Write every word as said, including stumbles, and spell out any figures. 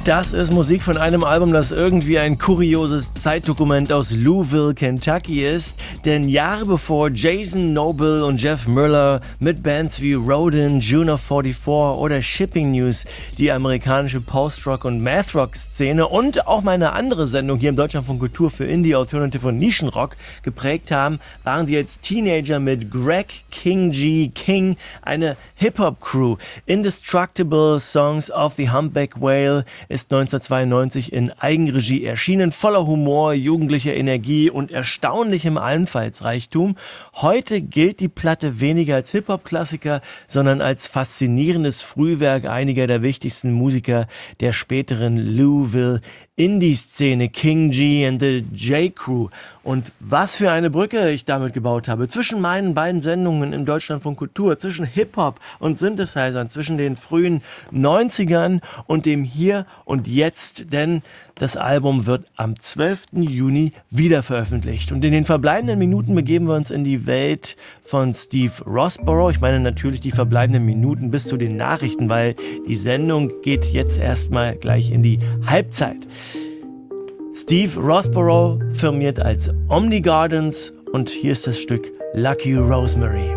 Das ist Musik von einem Album, das irgendwie ein kurioses Zeitdokument aus Louisville, Kentucky ist. Denn Jahre bevor Jason Noble und Jeff Miller mit Bands wie Rodin, Juno vierundvierzig oder Shipping News die amerikanische Post-Rock- und Math-Rock-Szene und auch meine andere Sendung hier im Deutschlandfunk Kultur für Indie, Alternative und Nischenrock geprägt haben, waren sie als Teenager mit Greg King G. King, eine Hip-Hop-Crew. Indestructible Songs of the Humpback Whale ist neunzehnhundertzweiundneunzig in Eigenregie erschienen, voller Humor, jugendlicher Energie und erstaunlichem Einfallsreichtum. Heute gilt die Platte weniger als Hip-Hop-Klassiker, sondern als faszinierendes Frühwerk einiger der wichtigsten Musiker der späteren Louisville Indie-Szene, King G and the J-Crew. Und was für eine Brücke ich damit gebaut habe, zwischen meinen beiden Sendungen im Deutschlandfunk Kultur, zwischen Hip-Hop und Synthesizern, zwischen den frühen neunzigern und dem Hier und Jetzt, denn das Album wird am zwölften Juni wieder veröffentlicht. Und in den verbleibenden Minuten begeben wir uns in die Welt von Steve Rossborough. Ich meine natürlich die verbleibenden Minuten bis zu den Nachrichten, weil die Sendung geht jetzt erstmal gleich in die Halbzeit. Steve Rossborough firmiert als Omni Gardens und hier ist das Stück Lucky Rosemary.